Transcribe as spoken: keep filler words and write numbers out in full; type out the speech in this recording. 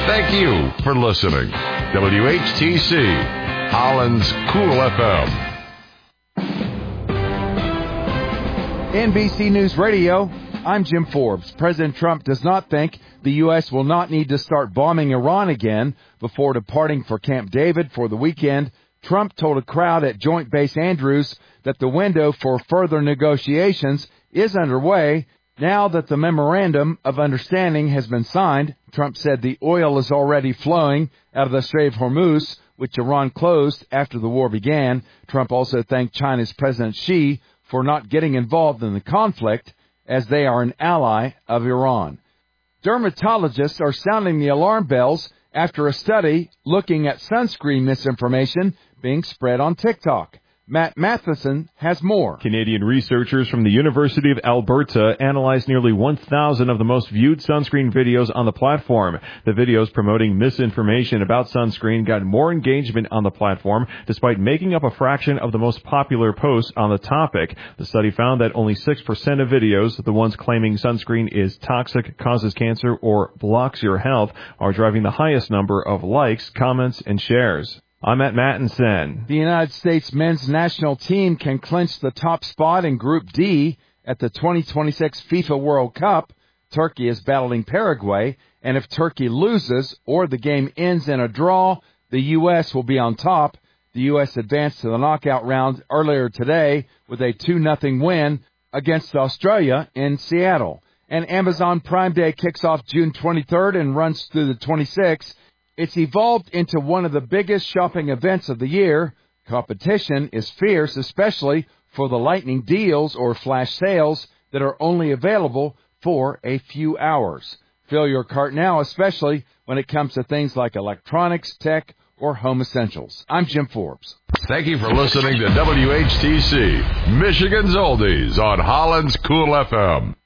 Thank you for listening. W H T C, Holland's Cool F M. N B C News Radio, I'm Jim Forbes. President Trump does not think the U S will not need to start bombing Iran again before departing for Camp David for the weekend. Trump told a crowd at Joint Base Andrews that the window for further negotiations is underway. Now that the memorandum of understanding has been signed, Trump said the oil is already flowing out of the Strait of Hormuz, which Iran closed after the war began. Trump also thanked China's President Xi for not getting involved in the conflict, as they are an ally of Iran. Dermatologists are sounding the alarm bells after a study looking at sunscreen misinformation being spread on TikTok. Matt Matheson has more. Canadian researchers from the University of Alberta analyzed nearly one thousand of the most viewed sunscreen videos on the platform. The videos promoting misinformation about sunscreen got more engagement on the platform, despite making up a fraction of the most popular posts on the topic. The study found that only six percent of videos, the ones claiming sunscreen is toxic, causes cancer, or blocks your health, are driving the highest number of likes, comments, and shares. I'm at Mattinson. The United States men's national team can clinch the top spot in Group D at the twenty twenty-six FIFA World Cup. Turkey is battling Paraguay, and if Turkey loses or the game ends in a draw, the U S will be on top. The U S advanced to the knockout round earlier today with a two nothing win against Australia in Seattle. And Amazon Prime Day kicks off June twenty-third and runs through the twenty-sixth. It's evolved into one of the biggest shopping events of the year. Competition is fierce, especially for the lightning deals or flash sales that are only available for a few hours. Fill your cart now, especially when it comes to things like electronics, tech, or home essentials. I'm Jim Forbes. Thank you for listening to W H T C, Michigan's Oldies on Holland's Cool F M.